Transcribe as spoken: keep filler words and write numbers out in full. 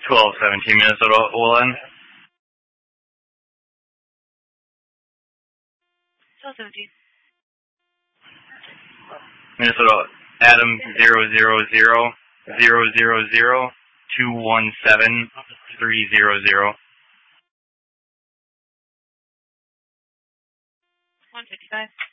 twelve seventeen Minnesota Olen. twelve seventeen. Minnesota Adam zero zero zero zero zero zero two one seven three zero zero. one fifty-five.